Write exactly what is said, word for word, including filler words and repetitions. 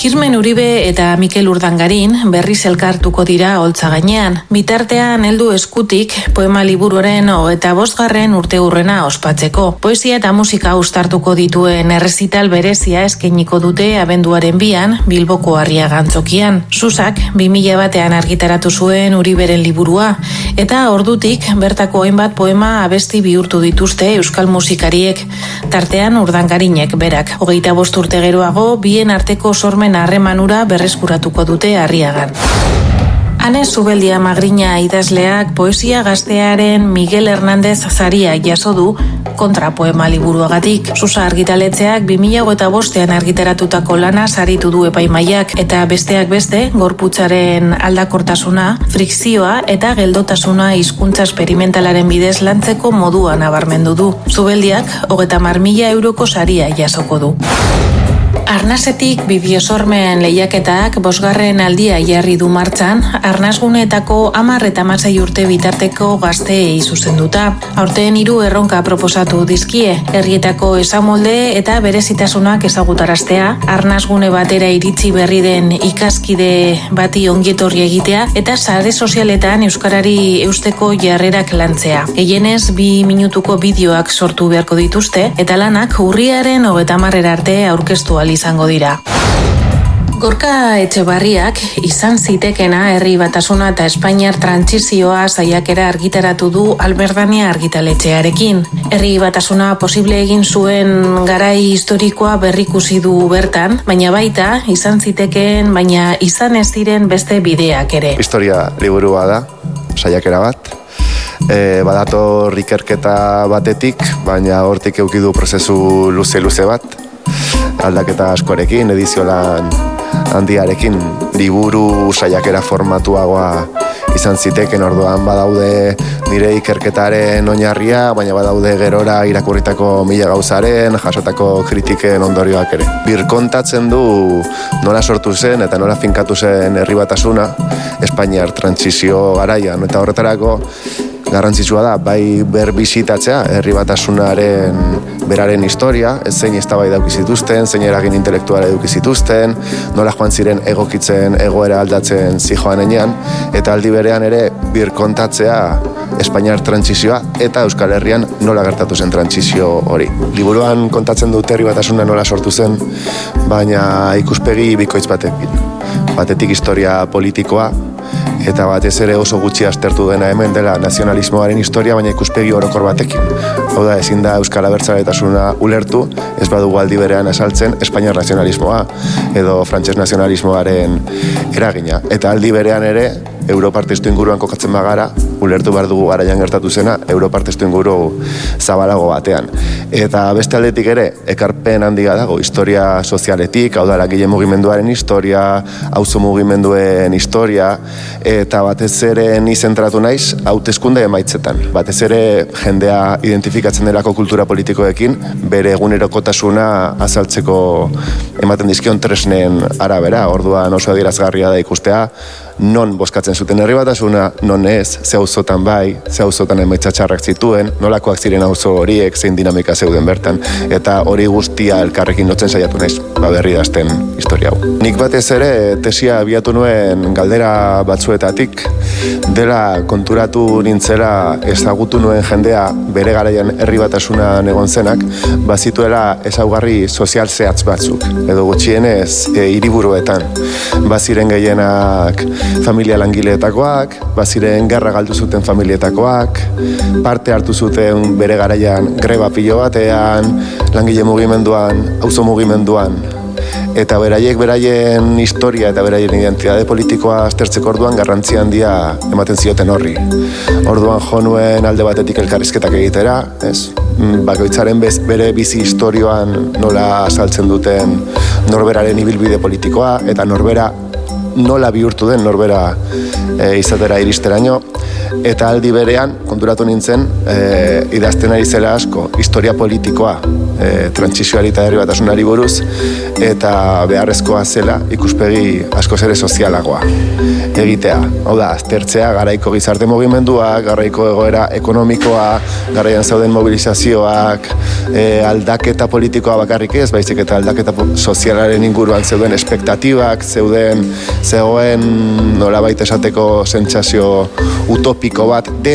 Kirmen Uribe eta Mikel Urdangarin berriz elkartuko dira holtza gainean. Bitartean heldu eskutik poema liburuaren hogeita bosgarren urteurrena ospatzeko. Poesia eta musika uztartuko dituen errezital berezia eskainiko dute abenduaren bian Bilboko Arriaga antzokian. Susak bi mila batean argitaratu zuen Uriberen liburua eta ordutik bertako hainbat poema abesti bihurtu dituzte euskal musikariek, tartean Urdangarinek berak. Hogeita bost urte geroago bien arteko sormen harremanura berreskuratuko dute Arriagan. Ane Zubeldia Magrina idazleak poesia gaztearen Miguel Hernández saria jaso du kontrapoema liburuagatik. Susa argitaletzeak bi mila hogeita bostean argitaratutako lana saritu du epaimaiak eta besteak beste gorputzaren aldakortasuna, frikzioa eta geldotasuna hizkuntza esperimentalaren bidez lantzeko moduan nabarmendu du. Zubeldiak hogeita hamar mila euroko saria jasoko du. Arnasetik bideosormen lehiaketak bosgarren aldia jarri du martxan, arnasguneetako hamar eta hamasei urte bitarteko gazteei zuzenduta. Aurten hiru erronka proposatu dizkie, herrietako ezamolde eta berezitasunak ezagutaraztea, arnasgune batera iritsi berri den ikaskide bati ongietorri egitea eta sare sozialetan euskarari eusteko jarrerak lantzea. Gehienez bi minutuko bideoak sortu beharko dituzte eta lanak urriaren hogeita hamarera arte aurkeztu ahal izango dira. Gorka Etxebarriak izan zitekena herri batasuna eta Espainiar trantsizioa saiakera argitaratu du Alberdania argitaletxearekin. Herri batasuna posible egin zuen garai historikoa berrikusi du bertan, baina baita izan zitekeen, baina izan ez diren beste bideak ere. Historia liburua da, saiakera bat. E, badator ikerketa batetik, baina hortik eduki du prozesu luze-luze bat. Aldaketa askorekin, ediziolan handiarekin, liburu saiakera formatuagoa izan ziteken. Orduan badaude nire ikerketaren oinarria, baina badaude gerora irakurritako mila gauzaren, jasotako kritiken ondorioak ere. Birkontatzen du nola sortu zen eta nola finkatu zen herri batasuna Espainiar trantsizio garaian, eta horretarako garrantzitsua da, bai berbizitatzea herri batasunaren beraren historia, ez zein eztabaida eduki zituzten, zein eragin intelektuala eduki zituzten, nola joan ziren egokitzen, egoera aldatzen zijoan enean, eta aldi berean ere birkontatzea Espainiar trantsizioa eta Euskal Herrian nola gertatu zen trantsizio hori. Liburuan kontatzen dut herri batasuna nola sortu zen, baina ikuspegi bikoitz batekin. Batetik historia politikoa, eta batez ere oso gutxi aztertu dena hemen dela nazionalismoaren historia, baina ikuspegi orokor batekin. Hau da, ezin da Euskal Abertzaletasuna ulertu, ez badugu aldi berean azaltzen Espainiar nazionalismoa edo frantses nazionalismoaren eragina. Eta aldi berean ere, Europar testu inguruan kokatzen bagara, ulertu behar dugu garaian gertatu zena, Europar testu inguru zabalago batean. Eta beste aldetik ere, ekarpen handia dago, historia sozialetik, hau da, langile mugimenduaren historia, auzo mugimenduen historia, eta batez ere ni zentratu naiz hauteskunde emaitzetan. Batez ere jendea identifikatzen delako kultura politikoekin, bere egunerokotasuna azaltzeko ematen dizkion tresnen arabera. Orduan oso adierazgarria da ikustea non bozkatzen zuten herri batasuna, non ez, ze auzotan bai, ze auzotan emaitza txarrak zituen, nolakoak ziren auzo horiek, zein dinamika zeuden bertan, eta hori guztia elkarrekin lotzen saiatu naiz, ba berri dazten historia hau. Nik batez ere tesia abiatu nuen galdera batzuetatik, dela konturatu nintzela ezagutu nuen jendea bere garaian herri batasunan egon zenak, bazituela ezaugarri sozial zehatz batzuk, edo gutxienez e, hiriburuetan, baziren gehienak familia langileetakoak, baziren gerra galdu zuten familietakoak, parte hartu zuten bere garaian greba pilo batean, langile mugimenduan, auzo mugimenduan, eta beraiek beraien historia eta beraien identitate politikoa aztertzeko orduan garrantzi handia ematen zioten horri. Orduan jo nuen alde batetik elkarrizketak egitera, ez? Bakoitzaren bez, bere bizi historioan nola azaltzen duten norberaren ibilbide politikoa eta norbera nola bihurtu den norbera e, izatera iristeraino, eta aldi berean konturatu nintzen e, idazten ari zela asko historia politikoa e, trantsizioari eta herri batasunari buruz, eta beharrezkoa zela ikuspegi askoz ere sozialagoa egitea. Hau da, aztertzea garaiko gizarte mugimenduak, garaiko egoera ekonomikoa, garaian zauden mobilizazioak, e, aldaketa politikoa bakarrik ez, baizik eta aldaketa sozialaren inguruan zeuden espektatibak, zeuden zegoen nolabait esateko sentsazio utopiko bat, den